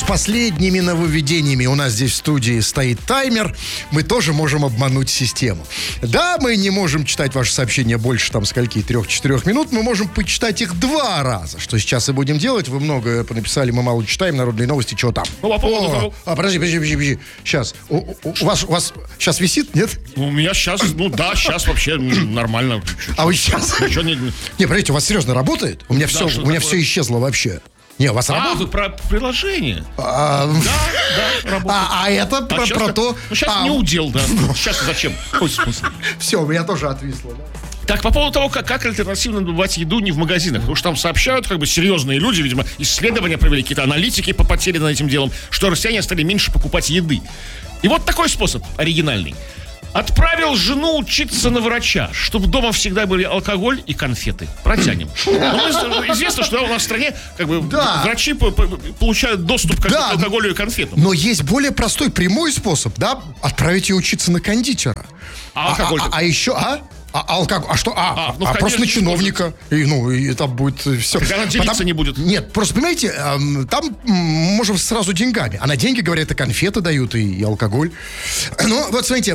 последними нововведениями. У нас здесь в студии стоит таймер. Мы тоже можем обмануть систему. Да, мы не можем читать ваши сообщения больше, там, скольки, 3-4 минут. Мы можем почитать их 2 раза, что сейчас и будем делать. Вы много написали, мы мало читаем. Народные новости, чего там? Подожди. Сейчас. У вас сейчас висит, нет? У меня сейчас, сейчас вообще нормально. А вы сейчас? Не, подождите, у вас серьезно работает? У меня все исчезло вообще. Не, у вас работает? Вы про приложение. Да, работает. А это про то... Сейчас не удел, да. Сейчас зачем? Все, у меня тоже отвисло, да. Так, по поводу того, как альтернативно добывать еду не в магазинах. Потому что там сообщают, серьезные люди, видимо, исследования провели, какие-то аналитики попотели над этим делом, что россияне стали меньше покупать еды. И вот такой способ оригинальный. Отправил жену учиться на врача, чтобы дома всегда были алкоголь и конфеты. Протянем. Известно, что у нас в стране врачи получают доступ к алкоголю и конфетам. Но есть более простой, прямой способ, да? Отправить ее учиться на кондитера. А алкоголь? А еще, алкоголь. А что? Просто на чиновника. И там будет все. Она делиться не будет. Нет, просто, понимаете, там можем сразу деньгами. А на деньги, говорят, и конфеты дают, и алкоголь. Ну, вот смотрите.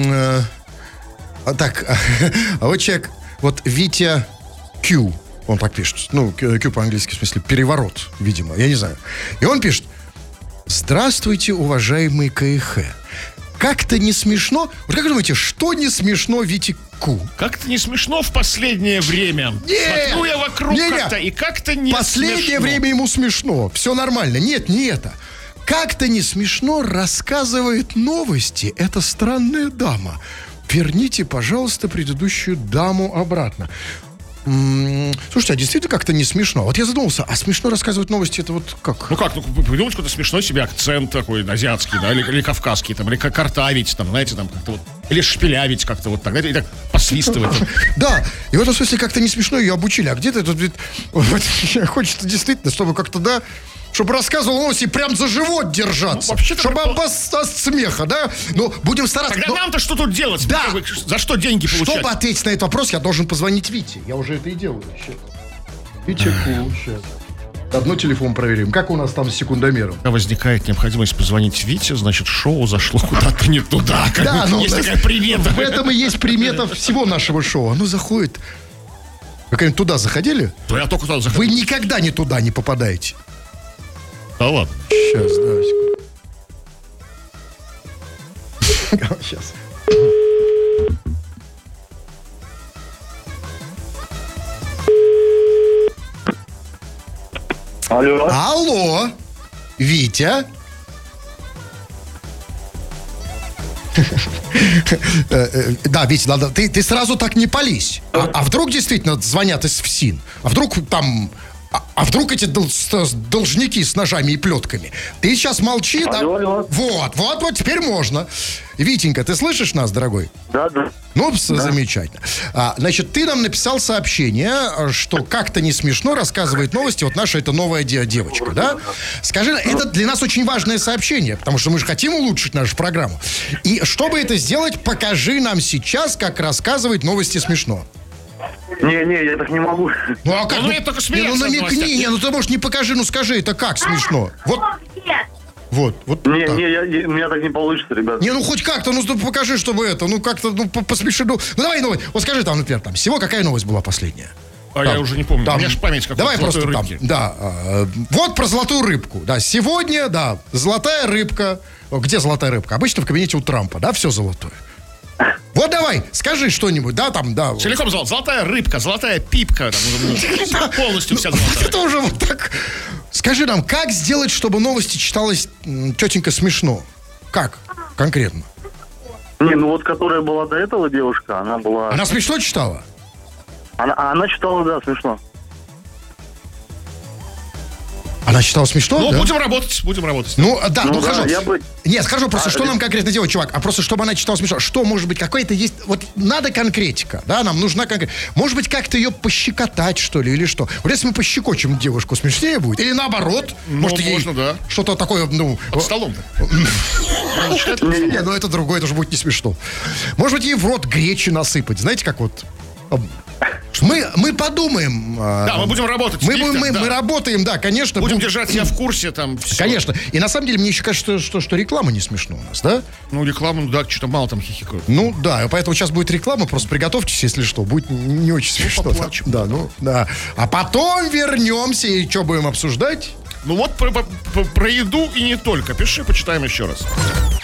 Так, а вот человек, вот Витя Q, он так пишет. Q по-английски, в смысле, переворот, видимо, я не знаю. И он пишет: здравствуйте, уважаемый КХ. Как-то не смешно. Вот как вы думаете, что не смешно Вите Ку? Как-то не смешно в последнее время. Смотрю я вокруг как-то, и как-то не последнее время ему смешно. Все нормально. Нет, не это. Как-то не смешно рассказывает новости эта странная дама. Верните, пожалуйста, предыдущую даму обратно. Слушайте, а действительно как-то не смешно. Вот я задумался, а смешно рассказывать новости, это вот как? Придумать какой-то смешной себе акцент такой азиатский, да, или кавказский, там, или картавить, там, знаете, там, как-то вот, или шпилявить как-то вот так, и так посвистывать. Да, и в этом смысле как-то не смешно ее обучили. А где-то тут хочется действительно, чтобы как-то, да, чтобы рассказывал новости прям за живот держаться. Чтобы от смеха, да? Ну, будем стараться. Тогда нам-то что тут делать? Да. За что деньги получать? Чтобы ответить на этот вопрос, я должен позвонить Вите. Я уже это и делаю. Витя Ку, сейчас. Одну телефон проверим. Как у нас там с секундомером? Когда возникает необходимость позвонить Вите, значит, шоу зашло куда-то не туда. Да, есть такая примета. В этом и есть примета всего нашего шоу. Оно заходит. Вы когда-нибудь туда заходили? Да, я только туда заходил. Вы никогда не туда не попадаете. Да ладно. Сейчас, да, секунду. Сейчас. Алло, Витя. Да, Витя, надо. Ты сразу так не пались. А вдруг действительно звонят из ФСИН? А вдруг там... А вдруг эти должники с ножами и плетками? Ты сейчас молчи, да? Вот, теперь можно. Витенька, ты слышишь нас, дорогой? Да. Ну, замечательно. Значит, ты нам написал сообщение, что как-то не смешно рассказывает новости вот наша эта новая девочка, да? Скажи, это для нас очень важное сообщение, потому что мы же хотим улучшить нашу программу. И чтобы это сделать, покажи нам сейчас, как рассказывать новости смешно. Не, я так не могу. Ну, а как? Я только смеяться. Намекни, ты, может, не покажи, скажи, это как смешно? Вот. Не, у меня так не получится, ребят. Не, хоть как-то, покажи, чтобы это, как-то, посмеши. Давай новость. Вот скажи там, например, всего какая новость была последняя? Я уже не помню. У меня же память как давай просто рыбки. Вот про золотую рыбку. Да, сегодня, золотая рыбка. Где золотая рыбка? Обычно в кабинете у Трампа, да, все золотое. Вот давай, скажи что-нибудь, да. Целиком золотая рыбка, золотая пипка, полностью вся золотая. Это уже вот так. Скажи нам, как сделать, чтобы новости читалось, тетенька, смешно? Как конкретно? Которая была до этого девушка, она была... Она смешно читала? Она читала, да, смешно. Она читала смешно, да? Будем работать. Хорошо. Нет, скажу просто, что нам конкретно делать, чувак. А просто, чтобы она читала смешно. Что, может быть, какое-то есть... Вот надо конкретика, да, нам нужна конкретика. Может быть, как-то ее пощекотать, что ли, или что? Вот если мы пощекочем девушку, смешнее будет? Или наоборот? Может, можно, да. Что-то такое, Под столом. Не, это другое, это же будет не смешно. Может быть, ей в рот гречи насыпать. Знаете, как вот... Мы подумаем. Да, мы будем работать. Мы Виктор, работаем, да, конечно. Будем держать себя в курсе там. Все. Конечно. И на самом деле мне еще кажется, что реклама не смешно у нас, да? Ну, рекламу, да, что-то мало там хихикают. Ну, да, поэтому сейчас будет реклама, просто приготовьтесь, если что, будет не очень смешно. Поплачем. Да, да. А потом вернемся и что будем обсуждать? Ну вот про еду и не только. Пиши, почитаем еще раз.